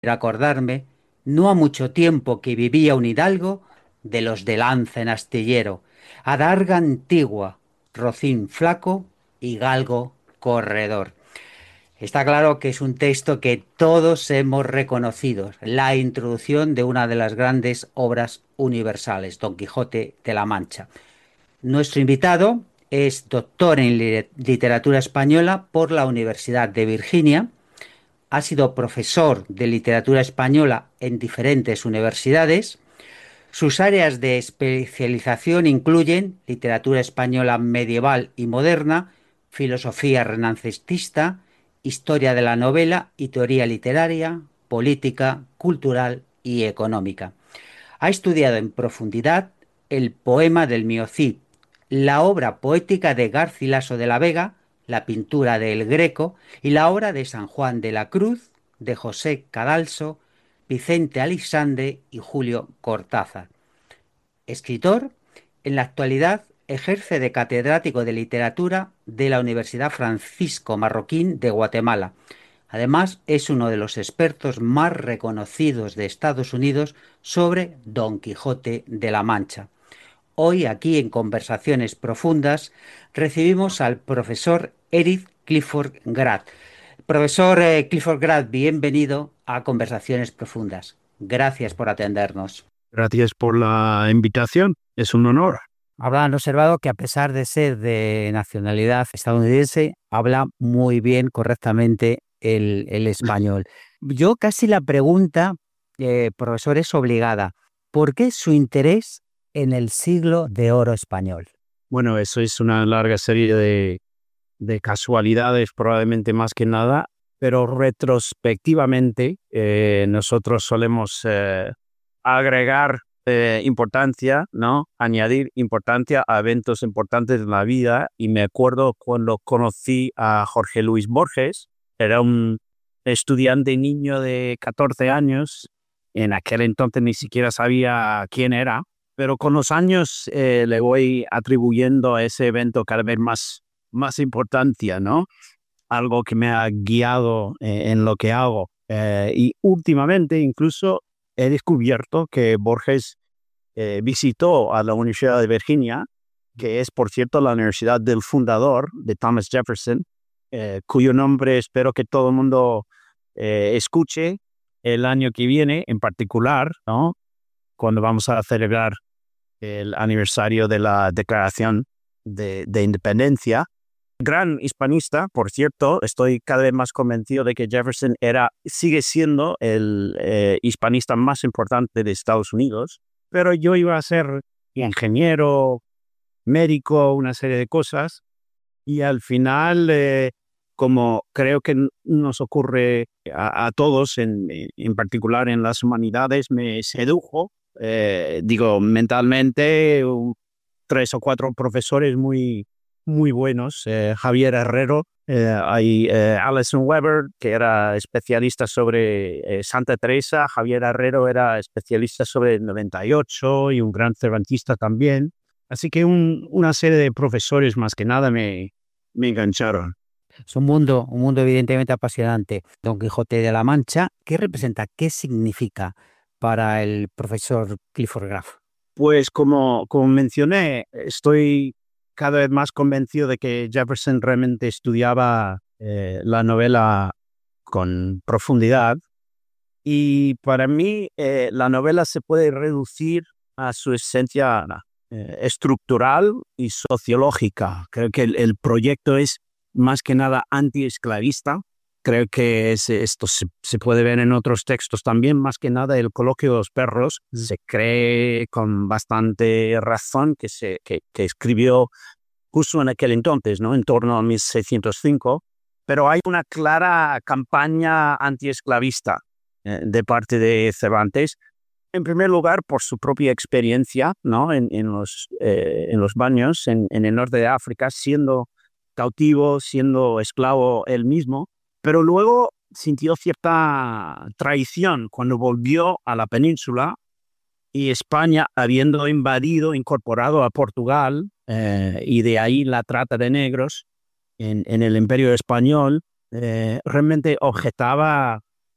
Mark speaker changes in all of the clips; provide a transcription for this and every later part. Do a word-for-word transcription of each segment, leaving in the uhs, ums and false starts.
Speaker 1: acordarme, no ha mucho tiempo que vivía un hidalgo de los de lanza en astillero, adarga antigua, rocín flaco y galgo corredor. Está claro que es un texto que todos hemos reconocido, la introducción de una de las grandes obras universales, Don Quijote de la Mancha. Nuestro invitado es doctor en literatura española por la Universidad de Virginia. Ha sido profesor de literatura española en diferentes universidades. Sus áreas de especialización incluyen literatura española medieval y moderna, filosofía renancentista, historia de la novela y teoría literaria, política, cultural y económica. Ha estudiado en profundidad el poema del Mío Cid, la obra poética de Garcilaso de la Vega, la pintura de El Greco y la obra de San Juan de la Cruz, de José Cadalso, Vicente Aleixandre y Julio Cortázar. Escritor, en la actualidad ejerce de catedrático de literatura de la Universidad Francisco Marroquín de Guatemala. Además, es uno de los expertos más reconocidos de Estados Unidos sobre Don Quijote de la Mancha. Hoy, aquí en Conversaciones Profundas, recibimos al profesor Eric Clifford Grad. Profesor eh, Clifford Grad, bienvenido a Conversaciones Profundas. Gracias por atendernos.
Speaker 2: Gracias por la invitación, es un honor.
Speaker 1: Habrán observado que a pesar de ser de nacionalidad estadounidense, habla muy bien, correctamente el, el español. Yo casi la pregunta, eh, profesor, es obligada. ¿Por qué su interés en el siglo de oro español?
Speaker 2: Bueno, eso es una larga serie de, de casualidades, probablemente más que nada, pero retrospectivamente eh, nosotros solemos eh, agregar eh, importancia, ¿no? Añadir importancia a eventos importantes de la vida. Y me acuerdo cuando conocí a Jorge Luis Borges, era un estudiante niño de catorce años, en aquel entonces ni siquiera sabía quién era, pero con los años eh, le voy atribuyendo a ese evento cada vez más, más importancia, ¿no? Algo que me ha guiado eh, en lo que hago. Eh, y últimamente incluso he descubierto que Borges eh, visitó a la Universidad de Virginia, que es, por cierto, la universidad del fundador de Thomas Jefferson, eh, cuyo nombre espero que todo el mundo eh, escuche el año que viene, en particular, ¿no? Cuando vamos a celebrar el aniversario de la Declaración de, de Independencia. Gran hispanista, por cierto. Estoy cada vez más convencido de que Jefferson era, sigue siendo el eh, hispanista más importante de Estados Unidos, pero yo iba a ser ingeniero, médico, una serie de cosas, y al final, eh, como creo que nos ocurre a, a todos, en, en particular en las humanidades, me sedujo, eh, digo, mentalmente, un, tres o cuatro profesores muy, muy buenos. Eh, Javier Herrero, eh, hay eh, Alison Weber, que era especialista sobre eh, Santa Teresa. Javier Herrero era especialista sobre el noventa y ocho y un gran cervantista también. Así que un, una serie de profesores más que nada me, me engancharon.
Speaker 1: Es un mundo, un mundo evidentemente apasionante. Don Quijote de la Mancha, ¿qué representa? ¿Qué significa para el profesor Clifford Graf?
Speaker 2: Pues como, como mencioné, estoy cada vez más convencido de que Jefferson realmente estudiaba eh, la novela con profundidad. Y para mí eh, la novela se puede reducir a su esencia eh, estructural y sociológica. Creo que el, el proyecto es más que nada antiesclavista. Creo que es, esto se, se puede ver en otros textos también. Más que nada el coloquio de los perros se cree con bastante razón que, se, que, que escribió justo en aquel entonces, ¿no? En torno a mil seiscientos cinco. Pero hay una clara campaña antiesclavista eh, de parte de Cervantes. En primer lugar, por su propia experiencia, ¿no? En, en, los, eh, en los baños, en, en el norte de África, siendo cautivo, siendo esclavo él mismo, pero luego sintió cierta traición cuando volvió a la península y España, habiendo invadido, incorporado a Portugal, eh, y de ahí la trata de negros en, en el Imperio Español, eh, realmente objetaba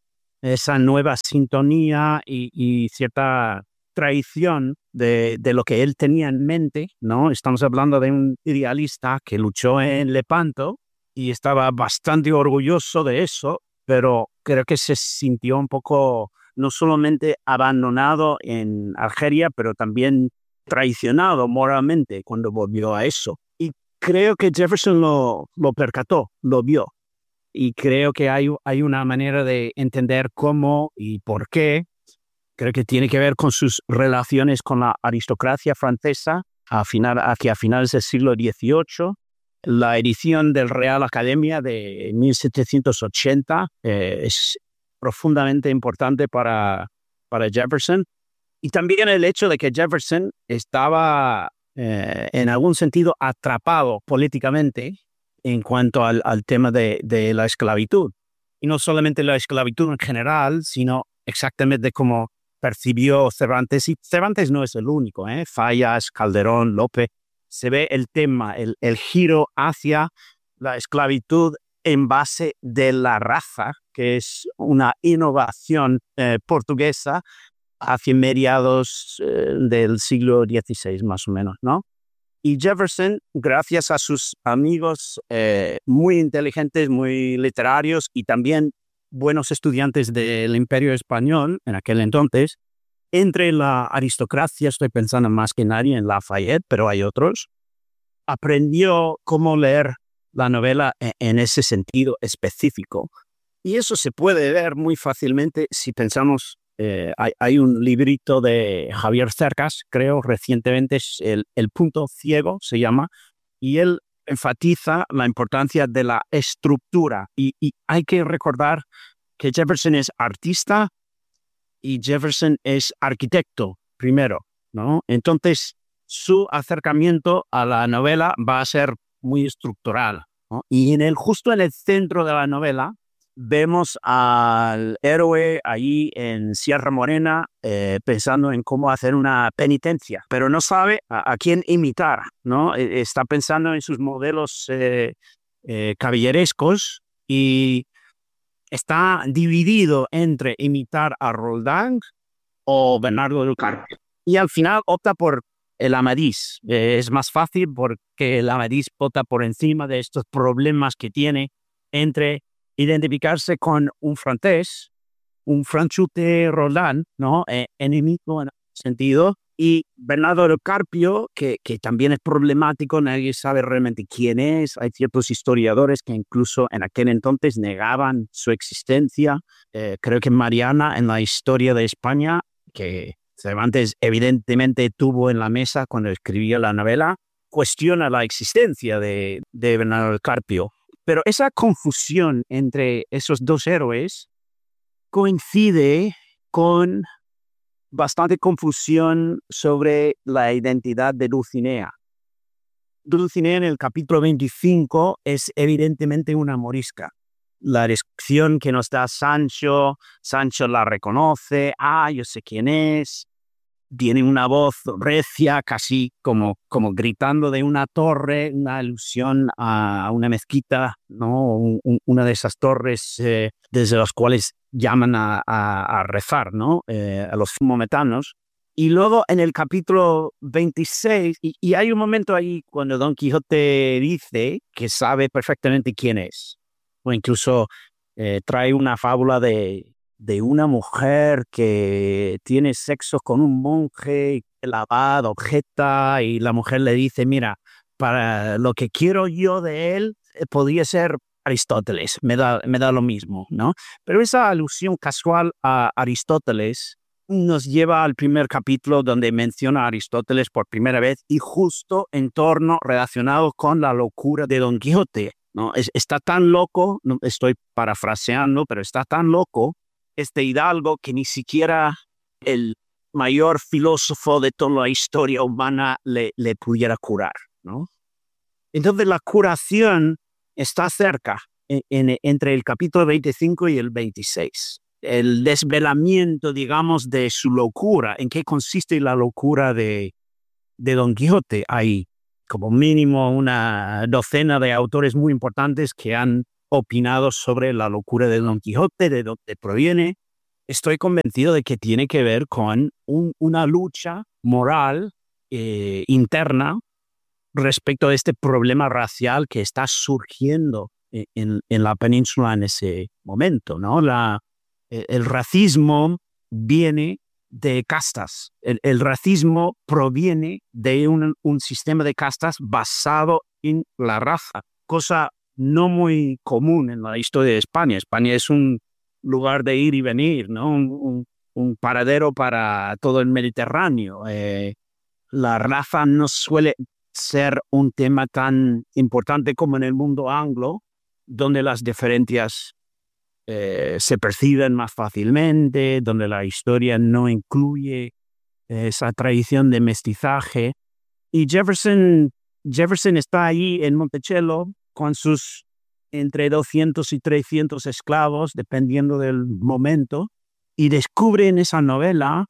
Speaker 2: esa nueva sintonía y, y cierta traición de, de lo que él tenía en mente, ¿no? Estamos hablando de un idealista que luchó en Lepanto y estaba bastante orgulloso de eso, pero creo que se sintió un poco no solamente abandonado en Argelia, pero también traicionado moralmente cuando volvió a eso. Y creo que Jefferson lo, lo percató, lo vio. Y creo que hay, hay una manera de entender cómo y por qué. Creo que tiene que ver con sus relaciones con la aristocracia francesa a final, hacia finales del siglo dieciocho. La edición del Real Academia de mil setecientos ochenta eh, es profundamente importante para, para Jefferson. Y también el hecho de que Jefferson estaba eh, en algún sentido atrapado políticamente en cuanto al, al tema de, de la esclavitud. Y no solamente la esclavitud en general, sino exactamente como percibió Cervantes. Y Cervantes no es el único, ¿eh? Fallas, Calderón, Lope. Se ve el tema, el, el giro hacia la esclavitud en base de la raza, que es una innovación eh, portuguesa hacia mediados eh, del siglo dieciséis, más o menos, ¿no? Y Jefferson, gracias a sus amigos eh, muy inteligentes, muy literarios y también buenos estudiantes del Imperio Español en aquel entonces, entre la aristocracia, estoy pensando más que nadie en Lafayette, pero hay otros, aprendió cómo leer la novela en, en ese sentido específico. Y eso se puede ver muy fácilmente si pensamos, eh, hay, hay un librito de Javier Cercas, creo, recientemente, es el, el Punto Ciego, se llama, y él enfatiza la importancia de la estructura. Y, y hay que recordar que Jefferson es artista y Jefferson es arquitecto primero, ¿no? Entonces, su acercamiento a la novela va a ser muy estructural, ¿no? Y en el, justo en el centro de la novela vemos al héroe ahí en Sierra Morena eh, pensando en cómo hacer una penitencia, pero no sabe a, a quién imitar, ¿no? E- Está pensando en sus modelos eh, eh, caballerescos y está dividido entre imitar a Roldán o Bernardo del Carpio. Y al final opta por el Amadís. Eh, es más fácil porque el Amadís opta por encima de estos problemas que tiene entre identificarse con un francés, un franchute Roldán, ¿no? Eh, enemigo en ese sentido, y Bernardo del Carpio, que, que también es problemático, nadie sabe realmente quién es, hay ciertos historiadores que incluso en aquel entonces negaban su existencia. Eh, creo que Mariana, en la historia de España, que Cervantes evidentemente tuvo en la mesa cuando escribía la novela, cuestiona la existencia de, de Bernardo del Carpio. Pero esa confusión entre esos dos héroes coincide con bastante confusión sobre la identidad de Dulcinea. Dulcinea en el capítulo veinticinco es evidentemente una morisca. La descripción que nos da Sancho, Sancho la reconoce, ah, yo sé quién es, tiene una voz recia, casi como, como gritando de una torre, una alusión a una mezquita, ¿no? Un, un, una de esas torres eh, desde las cuales llaman a, a, a rezar, ¿no? Eh, a los maometanos. Y luego en el capítulo veintiséis, y, y hay un momento ahí cuando Don Quijote dice que sabe perfectamente quién es, o incluso eh, trae una fábula de de una mujer que tiene sexo con un monje, el abad objeta y la mujer le dice, mira, para lo que quiero yo de él, eh, podría ser Aristóteles, me da, me da lo mismo, ¿no? Pero esa alusión casual a Aristóteles nos lleva al primer capítulo donde menciona a Aristóteles por primera vez y justo en torno relacionado con la locura de Don Quijote, ¿no? Es, está tan loco, no estoy parafraseando, pero está tan loco este hidalgo que ni siquiera el mayor filósofo de toda la historia humana le, le pudiera curar, ¿no? Entonces la curación está cerca, en, en, entre el capítulo veinticinco y el veintiséis. El desvelamiento, digamos, de su locura. ¿En qué consiste la locura de, de Don Quijote? Hay como mínimo una docena de autores muy importantes que han opinado sobre la locura de Don Quijote, de dónde proviene. estoy convencido de que tiene que ver con un, una lucha moral eh, interna respecto a este problema racial que está surgiendo en, en la península en ese momento, ¿no? La, el racismo viene de castas. El, el racismo proviene de un, un sistema de castas basado en la raza, cosa no muy común en la historia de España. España es un lugar de ir y venir, ¿no? Un, un, un paradero para todo el Mediterráneo. Eh, la raza no suele ser un tema tan importante como en el mundo anglo, donde las diferencias eh, se perciben más fácilmente, donde la historia no incluye eh, esa tradición de mestizaje. Y Jefferson, Jefferson está ahí en Monticello con sus entre doscientos y trescientos esclavos, dependiendo del momento, y descubre en esa novela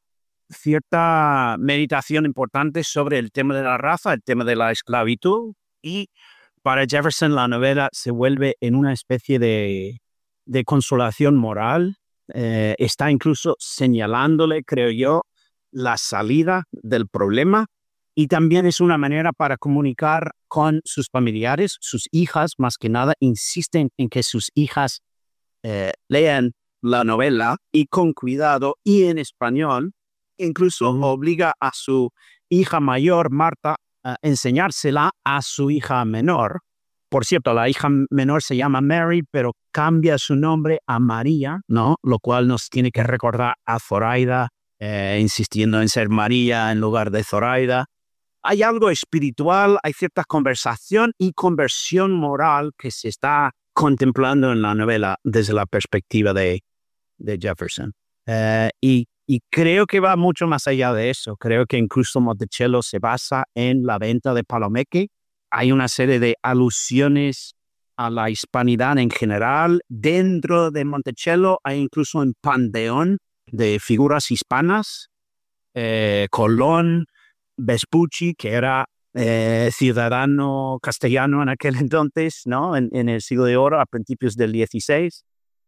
Speaker 2: cierta meditación importante sobre el tema de la raza, el tema de la esclavitud, y para Jefferson la novela se vuelve en una especie de, de consolación moral. Eh, está incluso señalándole, creo yo, la salida del problema, y también es una manera para comunicar con sus familiares. Sus hijas, más que nada, insisten en que sus hijas eh, lean la novela y con cuidado y en español. Incluso obliga a su hija mayor, Marta, a enseñársela a su hija menor. Por cierto, la hija menor se llama Mary, pero cambia su nombre a María, ¿no? Lo cual nos tiene que recordar a Zoraida, eh, insistiendo en ser María en lugar de Zoraida. Hay algo espiritual, hay cierta conversación y conversión moral que se está contemplando en la novela desde la perspectiva de, de Jefferson. Eh, y Y creo que va mucho más allá de eso. Creo que incluso Monticello se basa en la venta de Palomeque. Hay una serie de alusiones a la hispanidad en general. Dentro de Monticello hay incluso un panteón de figuras hispanas. Eh, Colón, Vespucci, que era eh, ciudadano castellano en aquel entonces, ¿no? En, en el siglo de oro, a principios del dieciséis.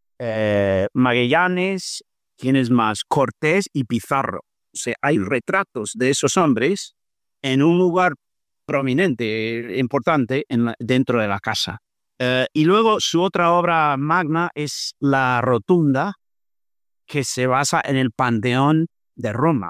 Speaker 2: Eh, Magallanes. ¿Quién es más? Cortés y Pizarro. O sea, hay retratos de esos hombres en un lugar prominente, importante, en la, dentro de la casa. Eh, y luego su otra obra magna es La Rotunda, que se basa en el Panteón de Roma.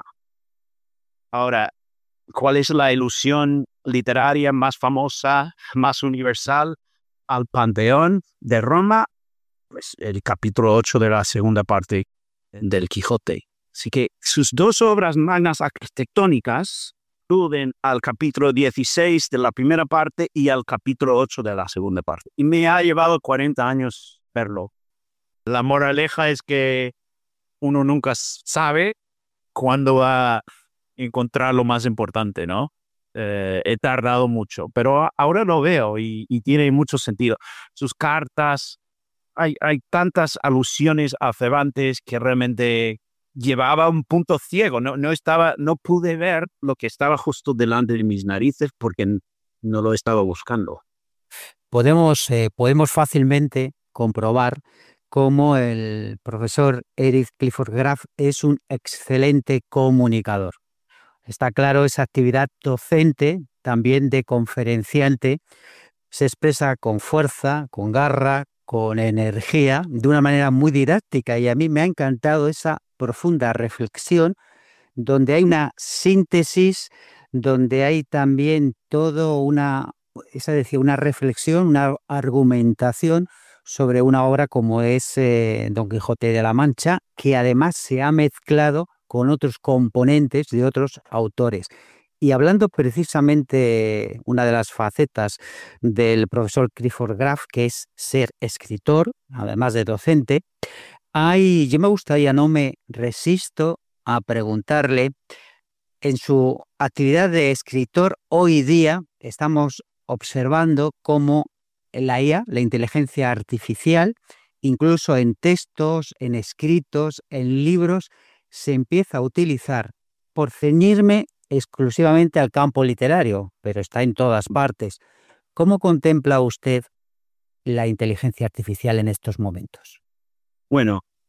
Speaker 2: Ahora, ¿cuál es la ilusión literaria más famosa, más universal al Panteón de Roma? Pues el capítulo ocho de la segunda parte del Quijote. Así que sus dos obras magnas arquitectónicas aluden al capítulo dieciséis de la primera parte y al capítulo ocho de la segunda parte. Y me ha llevado cuarenta años verlo. La moraleja es que uno nunca sabe cuándo va a encontrar lo más importante, ¿no? Eh, he tardado mucho, pero ahora lo veo y, y tiene mucho sentido. Sus cartas, Hay, hay tantas alusiones a Cervantes que realmente llevaba un punto ciego. No, no, estaba, no pude ver lo que estaba justo delante de mis narices porque no lo estaba buscando.
Speaker 1: Podemos, eh, podemos fácilmente comprobar cómo el profesor Eric Clifford Graff es un excelente comunicador. Está claro, esa actividad docente, también de conferenciante, se expresa con fuerza, con garra, con energía, de una manera muy didáctica, y a mí me ha encantado esa profunda reflexión donde hay una síntesis, donde hay también todo una, esa decía, una reflexión, una argumentación sobre una obra como es eh, Don Quijote de la Mancha, que además se ha mezclado con otros componentes de otros autores. Y hablando precisamente una de las facetas del profesor Clifford Graff, que es ser escritor, además de docente, hay, yo me gustaría, no me resisto a preguntarle, en su actividad de escritor, hoy día estamos observando cómo la I A, la inteligencia artificial, incluso en textos, en escritos, en libros, se empieza a utilizar. Por ceñirme exclusivamente al campo literario, pero está en todas partes. ¿Cómo contempla usted la inteligencia artificial en estos momentos?
Speaker 2: Bueno,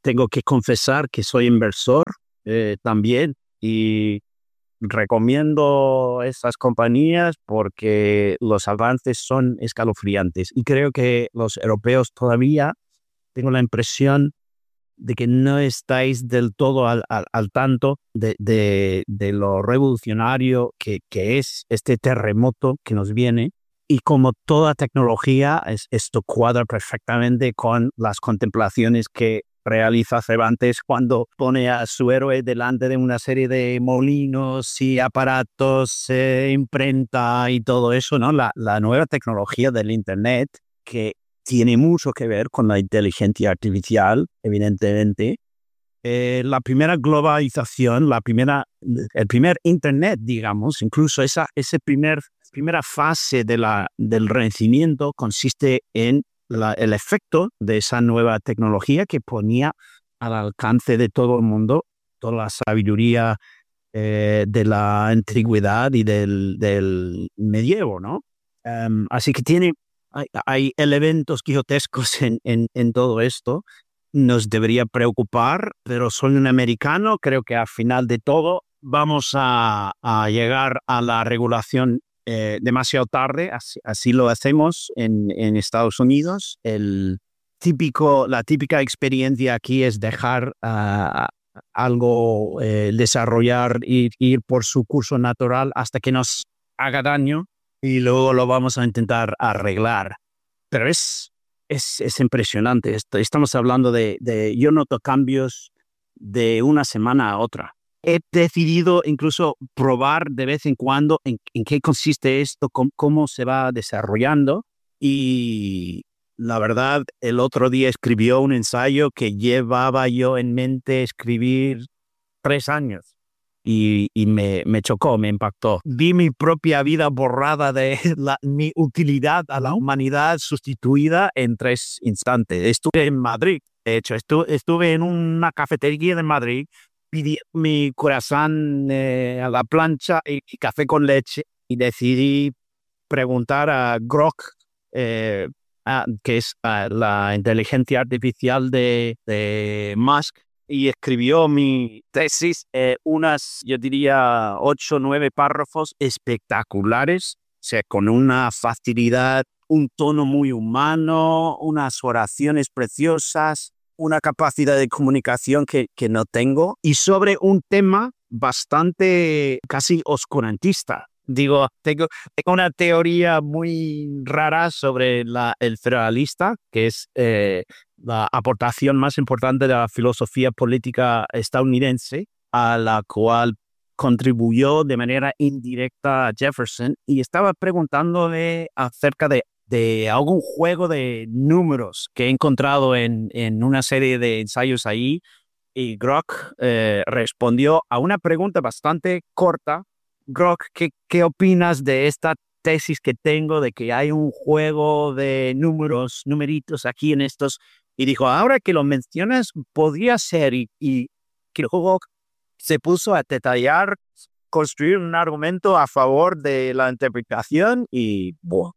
Speaker 2: tengo que confesar que soy inversor eh, también y recomiendo esas compañías porque los avances son escalofriantes y creo que los europeos todavía, tengo la impresión de que no estáis del todo al, al, al tanto de, de, de lo revolucionario que, que es este terremoto que nos viene. Y como toda tecnología, es, esto cuadra perfectamente con las contemplaciones que realiza Cervantes cuando pone a su héroe delante de una serie de molinos y aparatos, eh, imprenta y todo eso, ¿no? La, la nueva tecnología del Internet, que tiene mucho que ver con la inteligencia artificial, evidentemente. Eh, la primera globalización, la primera, el primer Internet, digamos, incluso esa, ese primer, primera fase de la, del renacimiento consiste en la, el efecto de esa nueva tecnología que ponía al alcance de todo el mundo toda la sabiduría eh, de la antigüedad y del, del medievo, ¿no? Um, así que tiene, hay, hay elementos quijotescos en, en, en todo esto. Nos debería preocupar, pero soy un americano, creo que al final de todo vamos a, a llegar a la regulación eh, demasiado tarde, así, así lo hacemos en, en Estados Unidos. El típico, la típica experiencia aquí es dejar uh, algo eh, desarrollar, ir, ir por su curso natural hasta que nos haga daño y luego lo vamos a intentar arreglar. Pero es, es, es impresionante. Esto, estamos hablando de, de, yo noto cambios de una semana a otra. He decidido incluso probar de vez en cuando en, en qué consiste esto, cómo, cómo se va desarrollando. Y la verdad, el otro día escribió un ensayo que llevaba yo en mente escribir tres años. Y, y me, me chocó, me impactó. Vi mi propia vida borrada de la, mi utilidad a la humanidad sustituida en tres instantes. Estuve en Madrid, de hecho, estu, estuve en una cafetería de Madrid, pedí mi croissant eh, a la plancha y, y café con leche y decidí preguntar a Grok, eh, a, que es a, la inteligencia artificial de, de Musk, y escribió mi tesis, eh, unas, yo diría, ocho o nueve párrafos espectaculares, o sea, con una facilidad, un tono muy humano, unas oraciones preciosas, una capacidad de comunicación que, que no tengo, y sobre un tema bastante casi oscurantista. Digo, tengo, tengo una teoría muy rara sobre la, el federalista, que es eh, la aportación más importante de la filosofía política estadounidense, a la cual contribuyó de manera indirecta a Jefferson, y estaba preguntándole acerca de, de algún juego de números que he encontrado en, en una serie de ensayos ahí, y Grok eh, respondió a una pregunta bastante corta. Grok, ¿qué, ¿qué opinas de esta tesis que tengo de que hay un juego de números, numeritos aquí en estos? Y dijo, ahora que lo mencionas, podría ser. Y, y que luego se puso a detallar, construir un argumento a favor de la interpretación y bueno,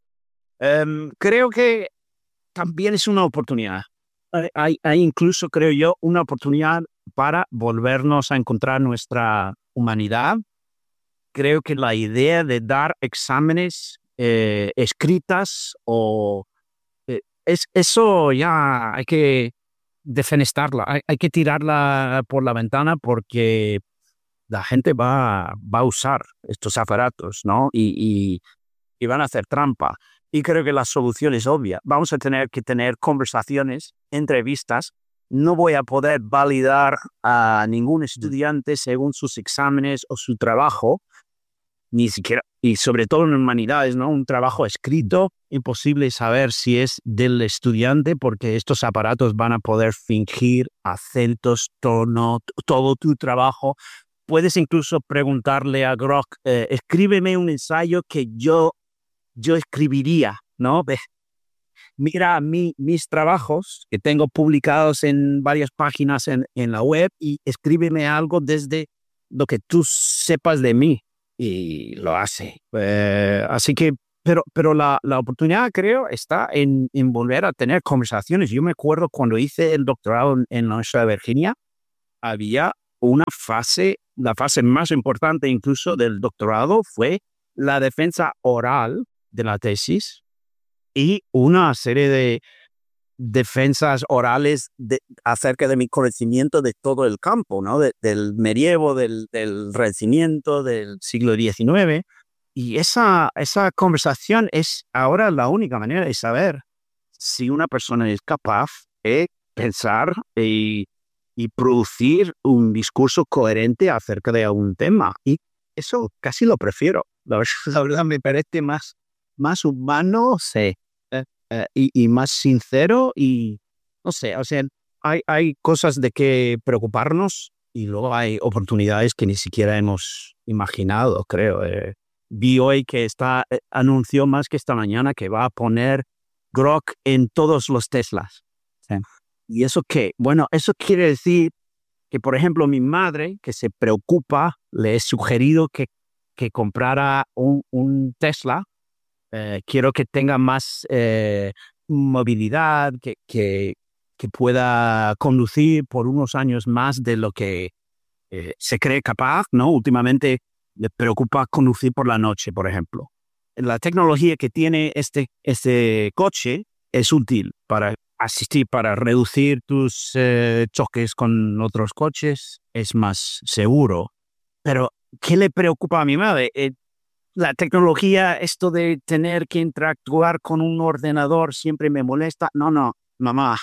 Speaker 2: um, creo que también es una oportunidad. Hay, hay incluso, creo yo, una oportunidad para volvernos a encontrar nuestra humanidad. Creo que la idea de dar exámenes eh, escritas o eh, es, eso ya hay que defenestrarla, hay, hay que tirarla por la ventana porque la gente va, va a usar estos aparatos, ¿no? Y, y, y van a hacer trampa. Y creo que la solución es obvia. Vamos a tener que tener conversaciones, entrevistas. No voy a poder validar a ningún estudiante según sus exámenes o su trabajo, ni siquiera, y sobre todo en humanidades, ¿no? Un trabajo escrito, imposible saber si es del estudiante porque estos aparatos van a poder fingir acentos, tono, todo tu trabajo. Puedes incluso preguntarle a Grok, eh, escríbeme un ensayo que yo, yo escribiría, ¿no? Mira mi, mis trabajos que tengo publicados en varias páginas en, en la web y escríbeme algo desde lo que tú sepas de mí. Y lo hace. Eh, así que pero, pero la, la oportunidad, creo, está en, en volver a tener conversaciones. Yo me acuerdo cuando hice el doctorado en, en la Universidad de Virginia, había una fase, la fase más importante incluso del doctorado fue la defensa oral de la tesis y una serie de defensas orales de, acerca de mi conocimiento de todo el campo, ¿no? De, del medievo, del, del Renacimiento, del siglo diecinueve. Y esa, esa conversación es ahora la única manera de saber si una persona es capaz de pensar y, y producir un discurso coherente acerca de algún tema. Y eso casi lo prefiero. La verdad, la verdad me parece más, más humano, sí, eh, eh, y, y más sincero y no sé, o sea, hay, hay cosas de que preocuparnos y luego hay oportunidades que ni siquiera hemos imaginado, creo. Eh, vi hoy que está, eh, anunció más que esta mañana que va a poner Grok en todos los Teslas.
Speaker 1: Sí.
Speaker 2: ¿Y eso qué? Bueno, eso quiere decir que, por ejemplo, mi madre, que se preocupa, le he sugerido que, que comprara un, un Tesla. Eh, quiero que tenga más eh, movilidad, que, que, que pueda conducir por unos años más de lo que eh, se cree capaz, ¿no? Últimamente le preocupa conducir por la noche, por ejemplo. La tecnología que tiene este, este coche es útil para asistir, para reducir tus eh, choques con otros coches, es más seguro. Pero, ¿qué le preocupa a mi madre? Eh, la tecnología, esto de tener que interactuar con un ordenador siempre me molesta. No, no, mamá,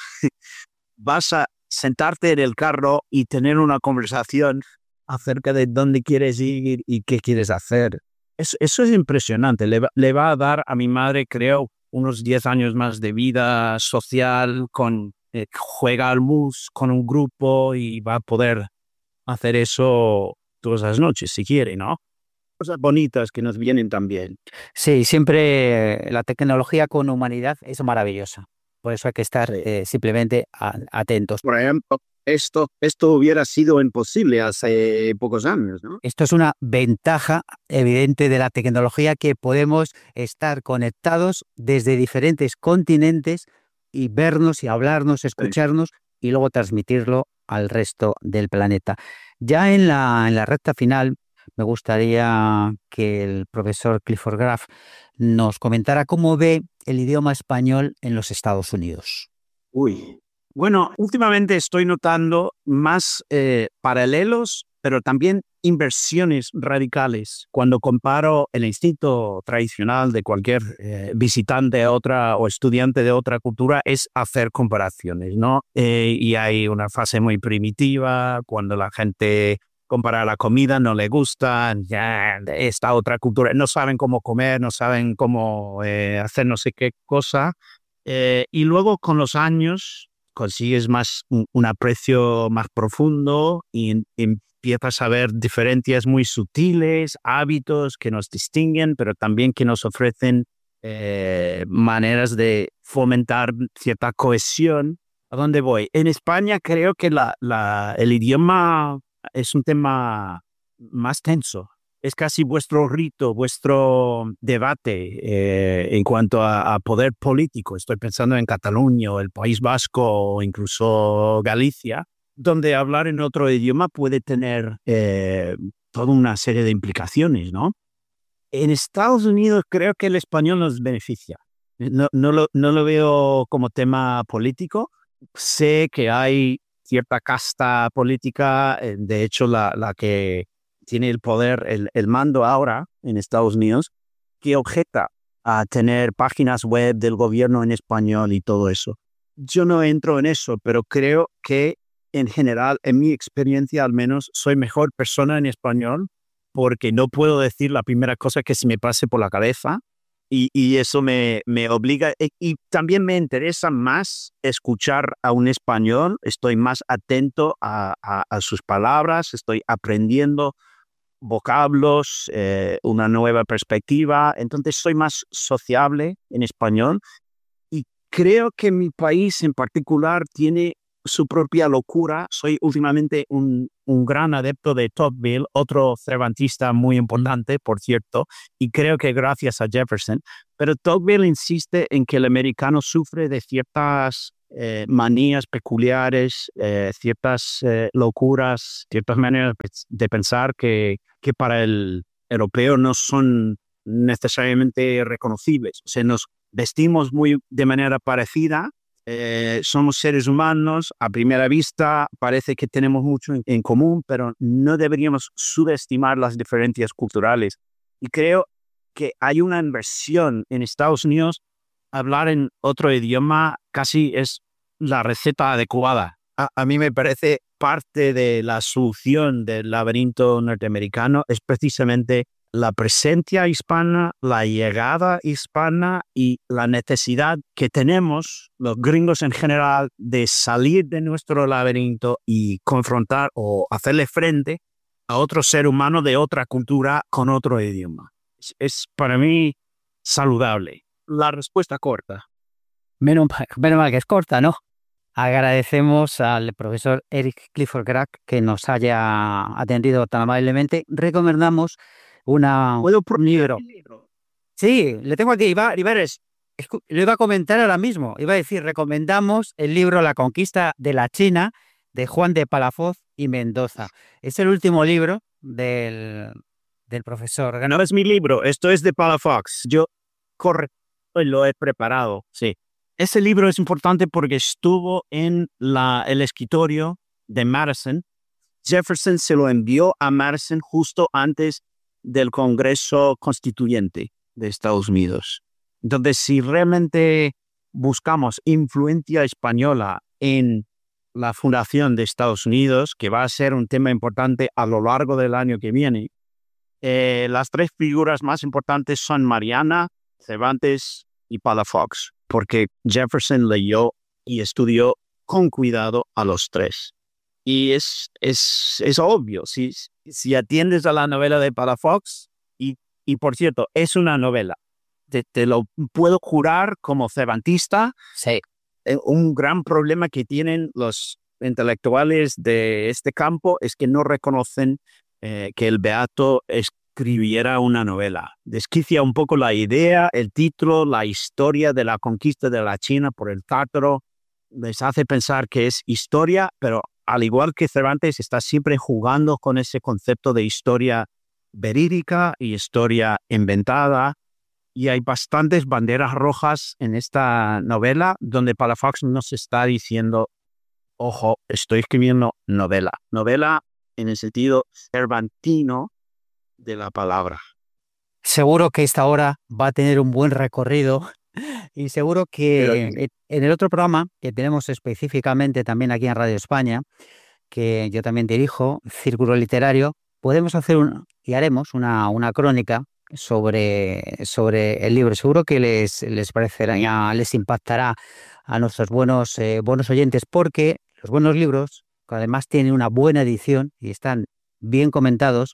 Speaker 2: vas a sentarte en el carro y tener una conversación acerca de dónde quieres ir y qué quieres hacer. Eso, eso es impresionante. Le va, le va a dar a mi madre, creo, unos diez años más de vida social, con eh, juega al mus con un grupo y va a poder hacer eso todas las noches si quiere, ¿no? Cosas bonitas que nos vienen también.
Speaker 1: Sí, siempre la tecnología con humanidad es maravillosa. Por eso hay que estar
Speaker 2: Sí.
Speaker 1: eh, simplemente a- atentos.
Speaker 2: Por ejemplo, esto, esto hubiera sido imposible hace pocos años, ¿no?
Speaker 1: Esto es una ventaja evidente de la tecnología, que podemos estar conectados desde diferentes continentes y vernos y hablarnos,
Speaker 2: Sí.
Speaker 1: escucharnos y luego transmitirlo al resto del planeta. Ya en la, en la recta final, me gustaría que el profesor Clifford Graff nos comentara cómo ve el idioma español en los Estados Unidos.
Speaker 2: Uy. Bueno, últimamente estoy notando más eh, paralelos, pero también inversiones radicales. Cuando comparo el instinto tradicional de cualquier eh, visitante a otra o estudiante de otra cultura es hacer comparaciones, ¿no? Eh, y hay una fase muy primitiva cuando la gente compara la comida, no le gusta, ya esta otra cultura, no saben cómo comer, no saben cómo eh, hacer no sé qué cosa. Eh, y luego con los años consigues más un, un aprecio más profundo y en, empiezas a ver diferencias muy sutiles, hábitos que nos distinguen, pero también que nos ofrecen eh, maneras de fomentar cierta cohesión. ¿A dónde voy? En España creo que la, la, el idioma es un tema más tenso. Es casi vuestro rito, vuestro debate eh, en cuanto a, a poder político. Estoy pensando en Cataluña o el País Vasco o incluso Galicia, donde hablar en otro idioma puede tener eh, toda una serie de implicaciones, ¿no? En Estados Unidos creo que el español nos beneficia. No, no, lo, no lo veo como tema político. Sé que hay cierta casta política, eh, de hecho la, la que tiene el poder, el, el mando ahora en Estados Unidos, que objeta a tener páginas web del gobierno en español y todo eso. Yo no entro en eso, pero creo que en general, en mi experiencia al menos, soy mejor persona en español porque no puedo decir la primera cosa que se me pase por la cabeza y, y eso me, me obliga y, y también me interesa más escuchar a un español, estoy más atento a, a, a sus palabras, estoy aprendiendo vocablos, eh, una nueva perspectiva, entonces soy más sociable en español y creo que mi país en particular tiene su propia locura. Soy últimamente un, un gran adepto de Tocqueville, otro cervantista muy importante, por cierto, y creo que gracias a Jefferson. Pero Tocqueville insiste en que el americano sufre de ciertas eh, manías peculiares, eh, ciertas eh, locuras, ciertas maneras de pensar que, que para el europeo no son necesariamente reconocibles. O sea, nos vestimos muy de manera parecida, eh, somos seres humanos, a primera vista parece que tenemos mucho en, en común, pero no deberíamos subestimar las diferencias culturales. Y creo que hay una inversión en Estados Unidos. Hablar en otro idioma casi es la receta adecuada. A, a mí me parece parte de la solución del laberinto norteamericano es precisamente la presencia hispana, la llegada hispana y la necesidad que tenemos los gringos en general de salir de nuestro laberinto y confrontar o hacerle frente a otro ser humano de otra cultura con otro idioma. Es, es para mí saludable. La respuesta corta.
Speaker 1: Menos mal, menos mal que es corta, ¿no? Agradecemos al profesor Eric Clifford Graf que nos haya atendido tan amablemente. Recomendamos una,
Speaker 2: ¿Puedo
Speaker 1: un libro.
Speaker 2: el libro?
Speaker 1: Sí, le tengo aquí, iba, iba, lo iba a comentar ahora mismo. Iba a decir, recomendamos el libro La conquista de la China de Juan de Palafox y Mendoza. Es el último libro del, del profesor.
Speaker 2: No es mi libro, esto es de Palafox. Yo corre, lo he preparado, sí. Ese libro es importante porque estuvo en la, el escritorio de Madison. Jefferson se lo envió a Madison justo antes del Congreso Constituyente de Estados Unidos. Entonces, si realmente buscamos influencia española en la fundación de Estados Unidos, que va a ser un tema importante a lo largo del año que viene, eh, las tres figuras más importantes son Mariana, Cervantes y Palafox, porque Jefferson leyó y estudió con cuidado a los tres. Y es, es, es obvio, si, si atiendes a la novela de Palafox, y, y por cierto, es una novela, te, te lo puedo jurar como cervantista,
Speaker 1: sí.
Speaker 2: Un gran problema que tienen los intelectuales de este campo es que no reconocen eh, que el Beato escribiera una novela. Desquicia un poco la idea, el título, la historia de la conquista de la China por el tártaro. Les hace pensar que es historia, pero al igual que Cervantes, está siempre jugando con ese concepto de historia verídica y historia inventada. Y hay bastantes banderas rojas en esta novela donde Palafox nos está diciendo, ojo, estoy escribiendo novela. Novela en el sentido cervantino de la palabra.
Speaker 1: Seguro que esta hora va a tener un buen recorrido y seguro que Pero... en el otro programa que tenemos específicamente también aquí en Radio España, que yo también dirijo, Círculo Literario, podemos hacer un, y haremos una, una crónica sobre, sobre el libro. Seguro que les, les parecerá, les impactará a nuestros buenos, eh, buenos oyentes, porque los buenos libros, que además tienen una buena edición y están bien comentados,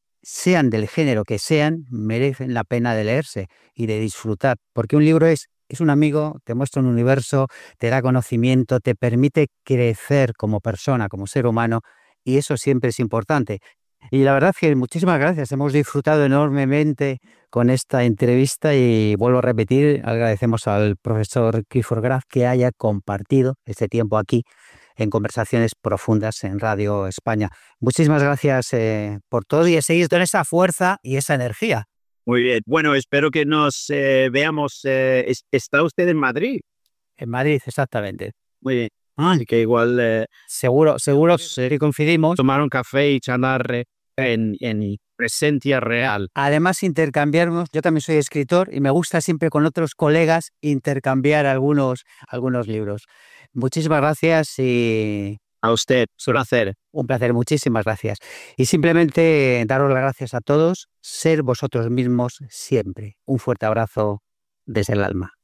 Speaker 1: sean del género que sean, merecen la pena de leerse y de disfrutar, porque un libro es, es un amigo, te muestra un universo, te da conocimiento, te permite crecer como persona, como ser humano, y eso siempre es importante. Y la verdad es que muchísimas gracias, hemos disfrutado enormemente con esta entrevista y vuelvo a repetir, agradecemos al profesor Clifford Graf que haya compartido este tiempo aquí en Conversaciones Profundas en Radio España. Muchísimas gracias eh, por todo y seguir con esa fuerza y esa energía.
Speaker 2: Muy bien, bueno, espero que nos eh, veamos. Eh, ¿Está usted en Madrid?
Speaker 1: En Madrid, exactamente.
Speaker 2: Muy bien. Ah, que igual... Eh,
Speaker 1: seguro, seguro que coincidimos.
Speaker 2: Tomar un café y charlar en, en presencia real.
Speaker 1: Además, intercambiarnos, yo también soy escritor y me gusta siempre con otros colegas intercambiar algunos, algunos libros. Muchísimas gracias y...
Speaker 2: A usted, un placer.
Speaker 1: Un placer, muchísimas gracias. Y simplemente daros las gracias a todos, ser vosotros mismos siempre. Un fuerte abrazo desde el alma.